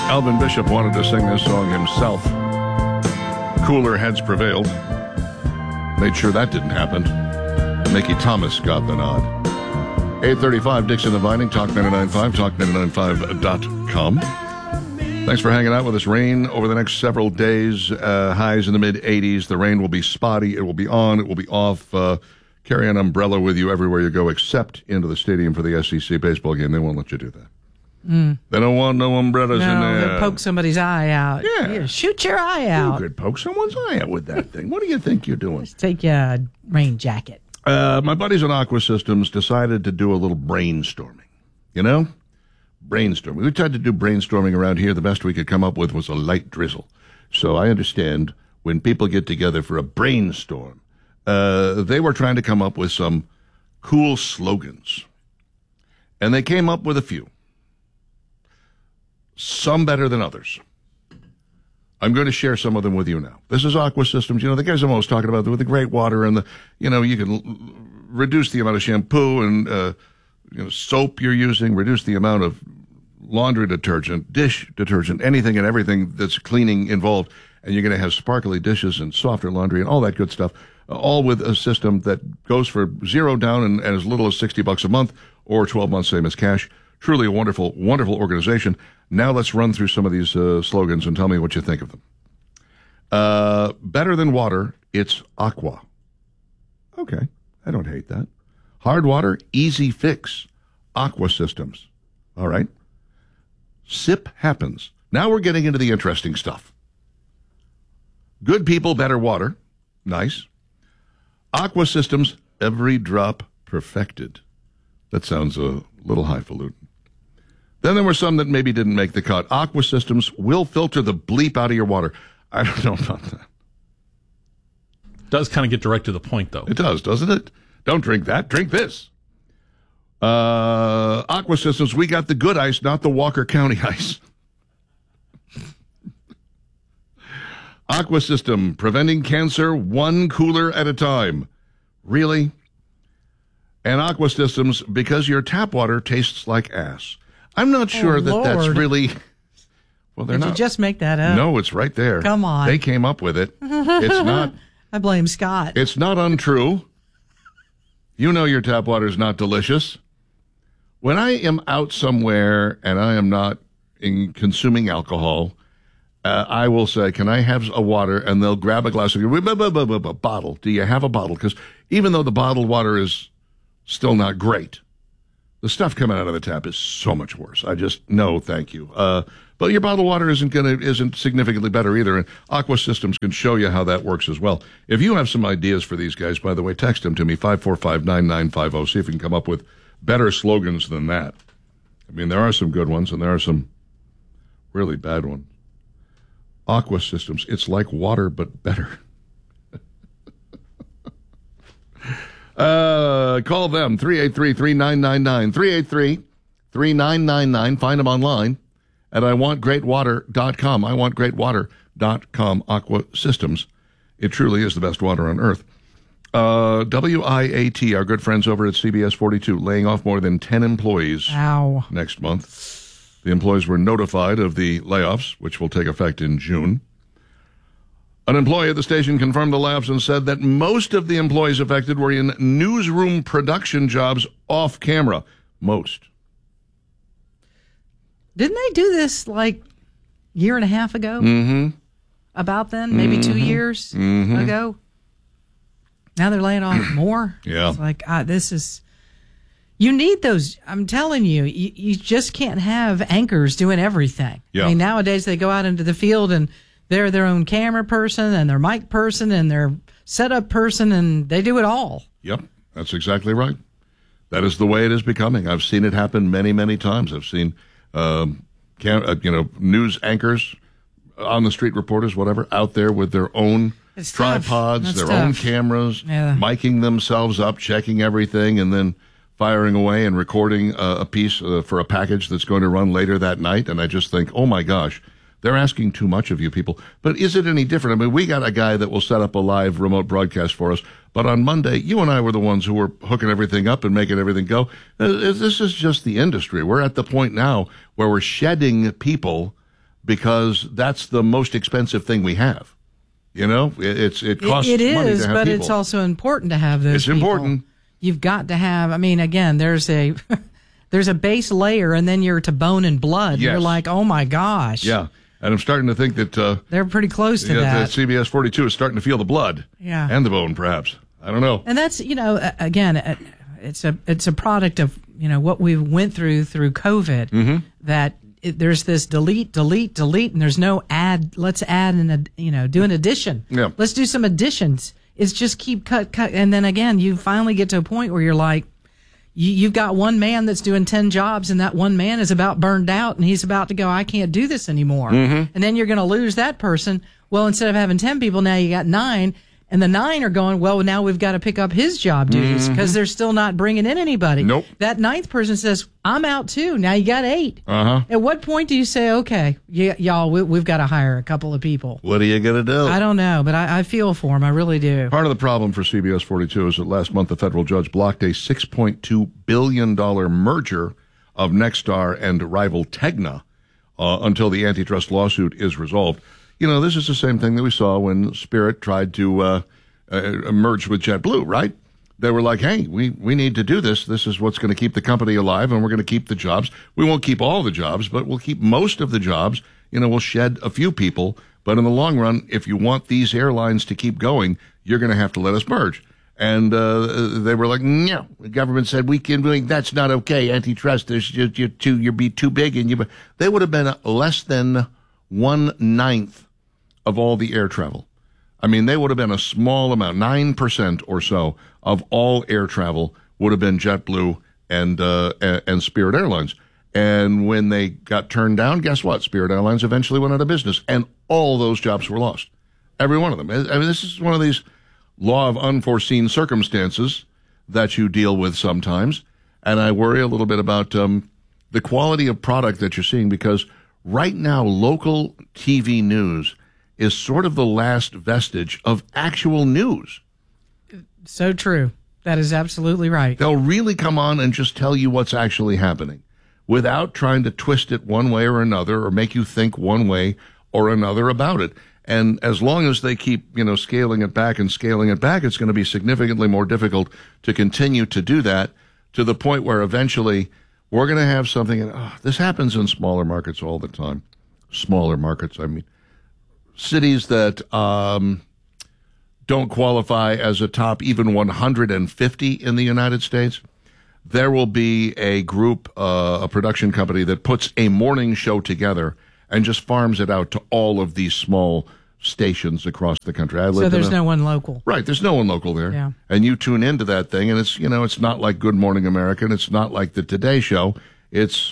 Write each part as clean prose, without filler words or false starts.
Alvin Bishop wanted to sing this song himself. Cooler heads prevailed. Made sure that didn't happen. Mickey Thomas got the nod. 8:35, Dixon and Vining, Talk 99.5, talk995.com. Thanks for hanging out with us. Rain over the next several days, highs in the mid-80s. The rain will be spotty. It will be on. It will be off. Carry an umbrella with you everywhere you go, except into the stadium for the SEC baseball game. They won't let you do that. They don't want no umbrellas in there. They'll poke somebody's eye out. Yeah. Shoot your eye out. You could poke someone's eye out with that thing. What do you think you're doing? Just take you a rain jacket. My buddies at Aqua Systems decided to do a little brainstorming. You know? Brainstorming. We tried to do brainstorming around here. The best we could come up with was a light drizzle. So I understand when people get together for a brainstorm, they were trying to come up with some cool slogans. And they came up with a few. Some better than others. I'm going to share some of them with you now. This is Aqua Systems. You know, the guys I'm always talking about with the great water and the, you know, you can reduce the amount of shampoo and, soap you're using, reduce the amount of laundry detergent, dish detergent, anything and everything that's cleaning involved. And you're going to have sparkly dishes and softer laundry and all that good stuff, all with a system that goes for $0 down and as little as $60 a month or 12 months, same as cash. Truly a wonderful, wonderful organization. Now let's run through some of these slogans and tell me what you think of them. Better than water, it's Aqua. Okay, I don't hate that. Hard water, easy fix. Aqua Systems. All right. Sip happens. Now we're getting into the interesting stuff. Good people, better water. Nice. Aqua Systems, every drop perfected. That sounds a little highfalutin. Then there were some that maybe didn't make the cut. Aqua Systems will filter the bleep out of your water. I don't know about that. Does kind of get direct to the point, though. It does, doesn't it? Don't drink that. Drink this. Aqua Systems, we got the good ice, not the Walker County ice. Aqua System, preventing cancer one cooler at a time. Really? And Aqua Systems, because your tap water tastes like ass. I'm not sure that's really... Well, they're Did not. you just make that up? No, it's right there. Come on. They came up with it. It's not... I blame Scott. It's not untrue. You know your tap water is not delicious. When I am out somewhere and I am not consuming alcohol, I will say, can I have a water? And they'll grab a glass of bottle. Do you have a bottle? Because even though the bottled water is still not great, the stuff coming out of the tap is so much worse. I just, no, thank you. But your bottled water isn't significantly better either. And Aqua Systems can show you how that works as well. If you have some ideas for these guys, by the way, text them to me, 545-9950. See if we can come up with better slogans than that. I mean, there are some good ones and there are some really bad ones. Aqua Systems, it's like water, but better. Call them, 383-3999, 383-3999. Find them online at iwantgreatwater.com, iwantgreatwater.com. Aqua Systems. It truly is the best water on earth. WIAT, our good friends over at CBS 42, laying off more than 10 employees next month. The employees were notified of the layoffs, which will take effect in June. An employee at the station confirmed the layoffs and said that most of the employees affected were in newsroom production jobs off camera. Most. Didn't they do this like a year and a half ago? Mm-hmm. About then? Maybe 2 years ago? Now they're laying off more? Yeah. It's like, this is... You need those. I'm telling you, you just can't have anchors doing everything. Yeah. I mean, nowadays they go out into the field and they're their own camera person and their mic person and their setup person, and they do it all. Yep, that's exactly right. That is the way it is becoming. I've seen it happen many, many times. I've seen, news anchors, on the street reporters, whatever, out there with their own tripods, their own cameras, miking themselves up, checking everything, and then firing away and recording a piece for a package that's going to run later that night. And I just think, oh my gosh, they're asking too much of you people. But is it any different? I mean, we got a guy that will set up a live remote broadcast for us. But on Monday, you and I were the ones who were hooking everything up and making everything go. This is just the industry. We're at the point now where we're shedding people because that's the most expensive thing we have. You know, it costs it money is, to have but people. it's also important to have those It's people. important. You've got to have, I mean, again, there's a there's a base layer, and then you're to bone and blood. Yes. You're like, oh my gosh. Yeah, and I'm starting to think that They're pretty close to that. CBS 42 is starting to feel the blood and the bone, perhaps. I don't know. And that's, again, it's a product of, what we went through COVID, that there's this delete, and there's no add. Let's add do an addition. Yeah. Let's do some additions. It's just keep cut. And then again, you finally get to a point where you're like, you've got one man that's doing 10 jobs, and that one man is about burned out, and he's about to go, I can't do this anymore. And then you're going to lose that person. Well, instead of having 10 people, now you got 9. And the 9 are going, well, now we've got to pick up his job duties because they're still not bringing in anybody. Nope. That 9th person says, I'm out too. Now you got 8. At what point do you say, okay, y'all, we've got to hire a couple of people? What are you going to do? I don't know, but I feel for him. I really do. Part of the problem for CBS 42 is that last month a federal judge blocked a $6.2 billion merger of Nexstar and rival Tegna until the antitrust lawsuit is resolved. This is the same thing that we saw when Spirit tried to merge with JetBlue, right? They were like, hey, we need to do this. This is what's going to keep the company alive, and we're going to keep the jobs. We won't keep all the jobs, but we'll keep most of the jobs. We'll shed a few people. But in the long run, if you want these airlines to keep going, you're going to have to let us merge. And they were like, no. The government said, we can do that's not okay. Antitrust, you'll be too big. And they would have been less than 1/9 of all the air travel. I mean, they would have been a small amount, 9% or so of all air travel would have been JetBlue and Spirit Airlines. And when they got turned down, guess what? Spirit Airlines eventually went out of business, and all those jobs were lost. Every one of them. I mean, this is one of these law of unforeseen circumstances that you deal with sometimes. And I worry a little bit about the quality of product that you're seeing, because right now, local TV news is sort of the last vestige of actual news. So true. That is absolutely right. They'll really come on and just tell you what's actually happening without trying to twist it one way or another or make you think one way or another about it. And as long as they keep, scaling it back, it's going to be significantly more difficult to continue to do that, to the point where eventually we're going to have something. And this happens in smaller markets all the time. Smaller markets, I mean. Cities that don't qualify as a top even 150 in the United States, there will be a group, a production company that puts a morning show together and just farms it out to all of these small stations across the country. So there's no one local. Right, there's no one local there. Yeah. And you tune into that thing, and it's, it's not like Good Morning America, and it's not like the Today Show. It's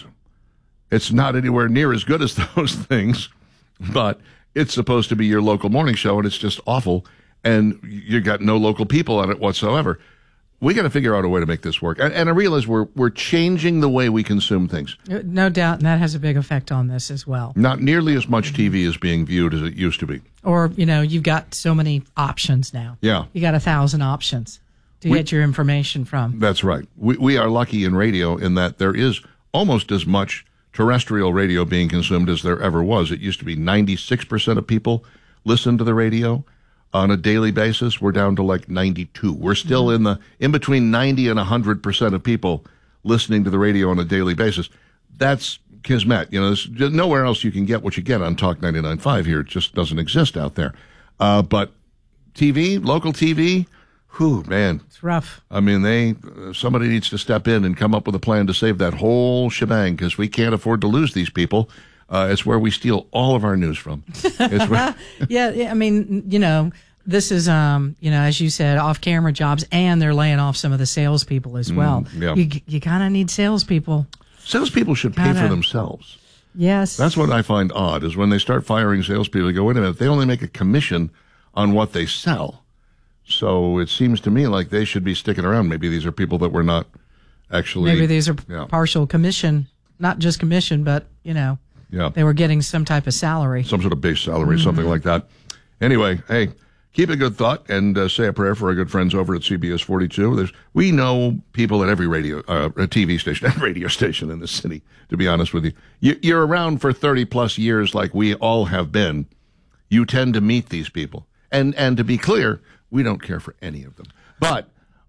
not anywhere near as good as those things, but it's supposed to be your local morning show, and it's just awful, and you got no local people on it whatsoever. We got to figure out a way to make this work. And I realize we're changing the way we consume things. No doubt, and that has a big effect on this as well. Not nearly as much TV is being viewed as it used to be. Or, you've got so many options now. Yeah. You got 1,000 options to get your information from. That's right. We are lucky in radio in that there is almost as much terrestrial radio being consumed as there ever was. It used to be 96% of people listen to the radio on a daily basis. We're down to like 92. We're still in between 90 and 100% of people listening to the radio on a daily basis. That's kismet. There's nowhere else you can get what you get on Talk 99.5 here. It just doesn't exist out there. But TV, local TV, whew, man. It's rough. I mean, somebody needs to step in and come up with a plan to save that whole shebang, because we can't afford to lose these people. It's where we steal all of our news from. It's where yeah, I mean, this is, as you said, off-camera jobs, and they're laying off some of the salespeople as well. Yeah. You kind of need salespeople. Salespeople should pay for themselves. Yes. That's what I find odd, is when they start firing salespeople, they go, wait a minute, they only make a commission on what they sell. So it seems to me like they should be sticking around. Maybe these are people that were not actually. Maybe these are partial commission, not just commission, but, they were getting some type of salary. Some sort of base salary, something like that. Anyway, hey, keep a good thought and say a prayer for our good friends over at CBS 42. We know people at every TV station, and radio station in the city, to be honest with you. You're around for 30-plus years like we all have been. You tend to meet these people. And to be clear, we don't care for any of them. But,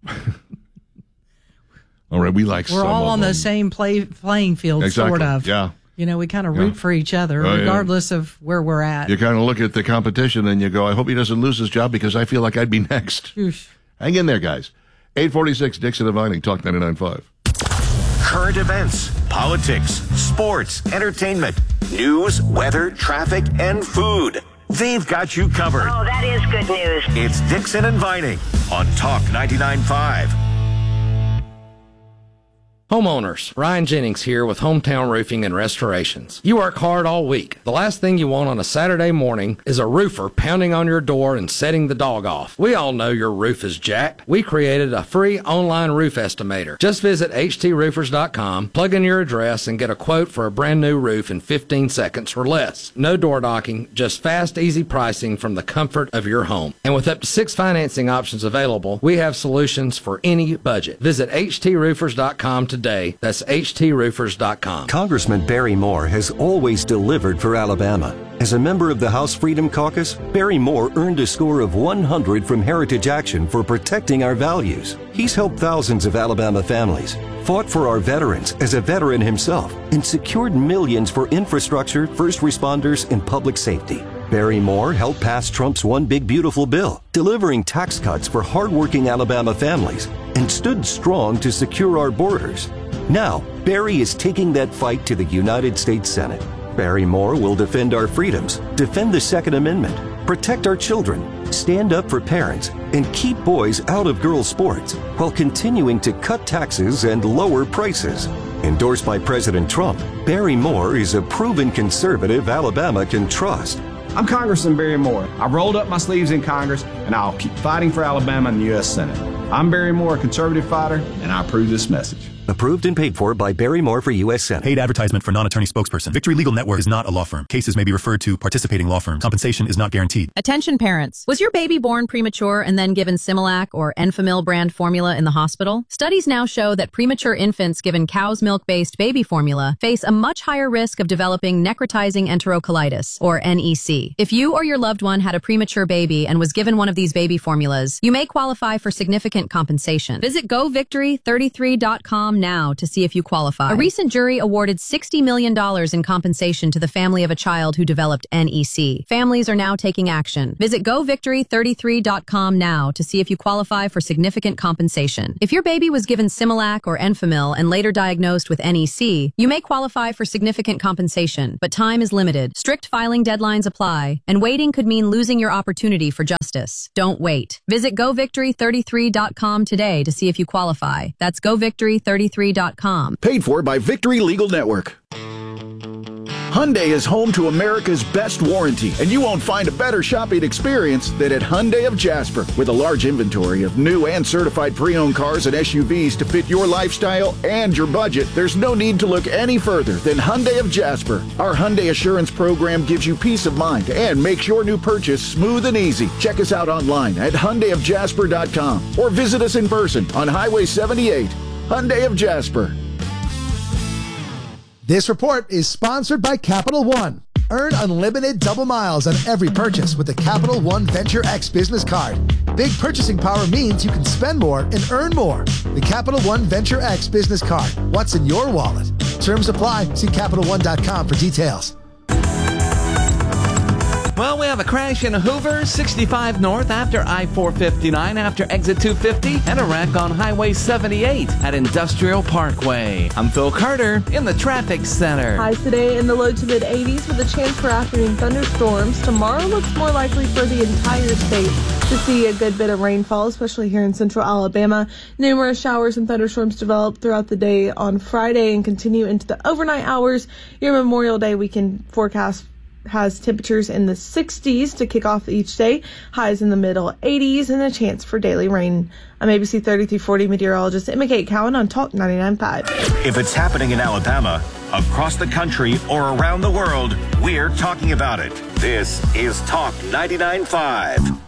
all right, we like some of them. We're all on the same playing field, exactly. Sort of. Yeah. You know, we kind of root for each other, regardless of where we're at. You kind of look at the competition and you go, I hope he doesn't lose his job because I feel like I'd be next. Oof. Hang in there, guys. 846 Dixon and Vining, Talk 99.5. Current events, politics, sports, entertainment, news, weather, traffic, and food. They've got you covered. Oh, that is good news. It's Dixon and Vining on Talk 99.5. Homeowners, Ryan Jennings here with Hometown Roofing and Restorations. You work hard all week. The last thing you want on a Saturday morning is a roofer pounding on your door and setting the dog off. We all know your roof is jacked. We created a free online roof estimator. Just visit htroofers.com, plug in your address, and get a quote for a brand new roof in 15 seconds or less. No door knocking, just fast, easy pricing from the comfort of your home. And with up to 6 financing options available, we have solutions for any budget. Visit htroofers.com today. That's htroofers.com. Congressman Barry Moore has always delivered for Alabama. As a member of the House Freedom Caucus, Barry Moore earned a score of 100 from Heritage Action for protecting our values. He's helped thousands of Alabama families, fought for our veterans as a veteran himself, and secured millions for infrastructure, first responders, and public safety. Barry Moore helped pass Trump's One Big Beautiful Bill, delivering tax cuts for hardworking Alabama families, and stood strong to secure our borders. Now, Barry is taking that fight to the United States Senate. Barry Moore will defend our freedoms, defend the Second Amendment, protect our children, stand up for parents, and keep boys out of girls' sports while continuing to cut taxes and lower prices. Endorsed by President Trump, Barry Moore is a proven conservative Alabama can trust. I'm Congressman Barry Moore. I've rolled up my sleeves in Congress, and I'll keep fighting for Alabama in the U.S. Senate. I'm Barry Moore, a conservative fighter, and I approve this message. Approved and paid for by Barry Moore for U.S. Senate. Paid advertisement for non-attorney spokesperson. Victory Legal Network is not a law firm. Cases may be referred to participating law firms. Compensation is not guaranteed. Attention parents. Was your baby born premature and then given Similac or Enfamil brand formula in the hospital? Studies now show that premature infants given cow's milk-based baby formula face a much higher risk of developing necrotizing enterocolitis, or NEC. If you or your loved one had a premature baby and was given one of these baby formulas, you may qualify for significant compensation. Visit govictory33.com now to see if you qualify. A recent jury awarded $60 million in compensation to the family of a child who developed NEC. Families are now taking action. Visit govictory33.com now to see if you qualify for significant compensation. If your baby was given Similac or Enfamil and later diagnosed with NEC, you may qualify for significant compensation, but time is limited. Strict filing deadlines apply, and waiting could mean losing your opportunity for justice. Don't wait. Visit govictory33.com today to see if you qualify. That's govictory33.com. Paid for by Victory Legal Network. Hyundai is home to America's best warranty, and you won't find a better shopping experience than at Hyundai of Jasper. With a large inventory of new and certified pre-owned cars and SUVs to fit your lifestyle and your budget, there's no need to look any further than Hyundai of Jasper. Our Hyundai Assurance program gives you peace of mind and makes your new purchase smooth and easy. Check us out online at HyundaiofJasper.com or visit us in person on Highway 78. Hyundai of Jasper. This report is sponsored by Capital One. Earn unlimited double miles on every purchase with the Capital One Venture X business card. Big purchasing power means you can spend more and earn more. The Capital One Venture X business card. What's in your wallet? Terms apply. See CapitalOne.com for details. Well, we have a crash in Hoover, 65 north after I-459 after exit 250, and a wreck on Highway 78 at Industrial Parkway. I'm Phil Carter in the Traffic Center. Highs today in the low to mid-80s with a chance for afternoon thunderstorms. Tomorrow looks more likely for the entire state to see a good bit of rainfall, especially here in central Alabama. Numerous showers and thunderstorms develop throughout the day on Friday and continue into the overnight hours. Your Memorial Day weekend forecast has temperatures in the 60s to kick off each day, highs in the middle 80s, and a chance for daily rain. I'm ABC 3340 meteorologist Emma Kate Cowan on Talk 99.5. If it's happening in Alabama, across the country, or around the world, we're talking about it. This is Talk 99.5.